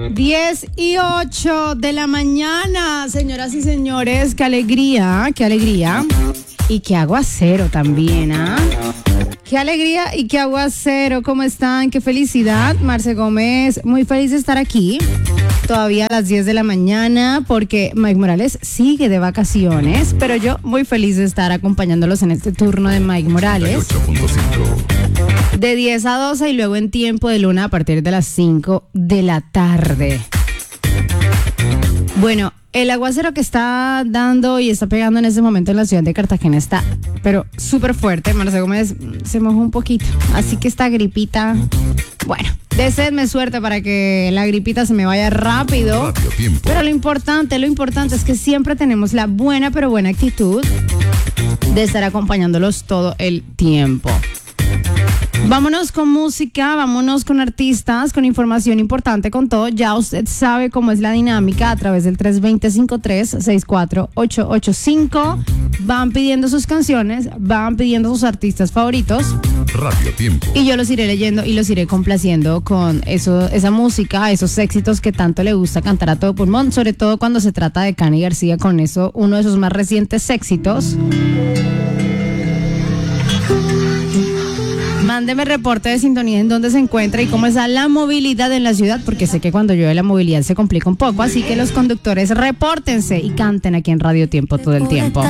10:08 de la mañana, señoras y señores, qué alegría, y qué aguacero también, ¿ah? Qué alegría y qué aguacero, ¿cómo están? Qué felicidad, Marce Gómez, muy feliz de estar aquí, todavía a las 10 de la mañana, porque Mike Morales sigue de vacaciones, pero yo muy feliz de estar acompañándolos en este turno de Mike Morales. 8.5. De 10 a 12 y luego en tiempo de luna a partir de las 5 de la tarde. Bueno, el aguacero que está dando y está pegando en este momento en la ciudad de Cartagena está, pero súper fuerte. Marce Gómez se mojó un poquito, así que esta gripita, bueno, deseenme suerte para que la gripita se me vaya rápido. Pero lo importante es que siempre tenemos la buena pero buena actitud de estar acompañándolos todo el tiempo. Vámonos con música, vámonos con artistas, con información importante, con todo. Ya usted sabe cómo es la dinámica a través del 320-53-64885. Van pidiendo sus canciones, van pidiendo sus artistas favoritos. Radio Tiempo. Y yo los iré leyendo y los iré complaciendo con esa música, esos éxitos que tanto le gusta cantar a todo pulmón, sobre todo cuando se trata de Cani García, con eso, uno de sus más recientes éxitos. Mándeme reporte de sintonía en dónde se encuentra y cómo está la movilidad en la ciudad, porque sé que cuando llueve la movilidad se complica un poco, así que los conductores repórtense y canten aquí en Radio Tiempo todo el tiempo.